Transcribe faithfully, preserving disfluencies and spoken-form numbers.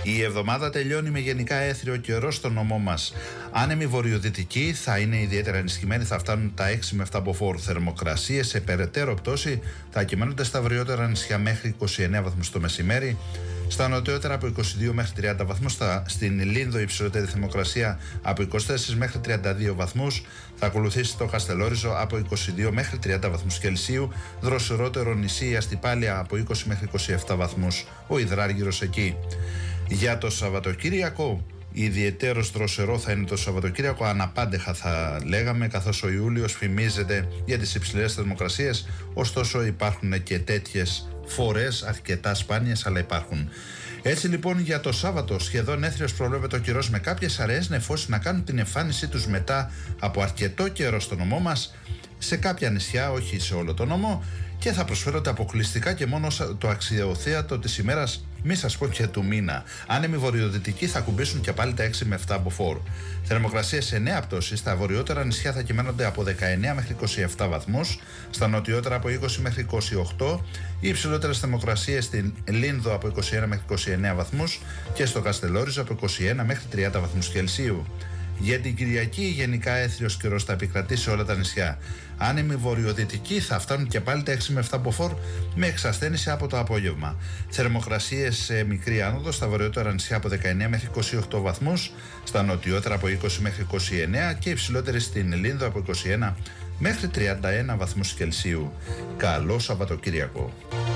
Η εβδομάδα τελειώνει με γενικά έθριο καιρό στο νομό μας. Άνεμοι βορειοδυτικοί θα είναι ιδιαίτερα ενισχυμένοι, θα φτάνουν τα έξι με επτά μποφόρ. Θερμοκρασίες σε περαιτέρω πτώση θα κυμαίνονται στα βορειότερα νησιά μέχρι είκοσι εννέα βαθμούς το μεσημέρι. Στα νοτιότερα από είκοσι δύο μέχρι τριάντα βαθμούς, θα, στην Λίνδο η υψηλότερη θερμοκρασία από είκοσι τέσσερα μέχρι τριάντα δύο βαθμούς, θα ακολουθήσει το Χαστελόριζο από είκοσι δύο μέχρι τριάντα βαθμούς Κελσίου, δροσερότερο νησί η Αστυπάλια από είκοσι μέχρι είκοσι επτά βαθμούς, ο Υδράργυρος εκεί. Για το Σαββατοκύριακο, ιδιαιτέρως δροσερό θα είναι το Σαββατοκύριακο, αναπάντεχα θα λέγαμε, καθώς ο Ιούλιος φημίζεται για τις υψηλές θερμοκρασίες, ωστόσο υπάρχουν και τέτοιες φορές, αρκετά σπάνιες, αλλά υπάρχουν. Έτσι λοιπόν για το Σάββατο σχεδόν έθριος προβλέπεται ο καιρός, με κάποιες αραιές νεφώσεις να κάνουν την εμφάνισή τους μετά από αρκετό καιρό στο νομό μας, σε κάποια νησιά, όχι σε όλο το νομό, και θα προσφέρονται αποκλειστικά και μόνο το αξιοθέατο της ημέρας, μη σας πω και του μήνα. Άνεμοι βορειοδυτικοί θα κουμπίσουν και πάλι τα έξι με επτά μποφόρ. Θερμοκρασίες σε νέα πτώση, στα βορειότερα νησιά θα κυμαίνονται από δεκαεννέα μέχρι είκοσι επτά βαθμούς, στα νοτιότερα από είκοσι μέχρι είκοσι οκτώ, οι υψηλότερες θερμοκρασίες στην Λίνδο από είκοσι ένα μέχρι είκοσι εννέα βαθμούς και στο Καστελόριζο από είκοσι ένα μέχρι τριάντα βαθμούς Κελσίου. Για την Κυριακή γενικά έθριος καιρός θα επικρατεί σε όλα τα νησιά. Άνεμοι βορειοδυτικοί θα φτάνουν και πάλι τα έξι με επτά μποφόρ, με εξασθένηση από το απόγευμα. Θερμοκρασίες σε μικρή άνοδο, στα βορειότερα νησιά από δεκαεννέα μέχρι είκοσι οκτώ βαθμούς, στα νοτιότερα από είκοσι μέχρι είκοσι εννέα και υψηλότερη στην Λίνδο από είκοσι ένα μέχρι τριάντα ένα βαθμούς Κελσίου. Καλό Σαββατοκύριακο.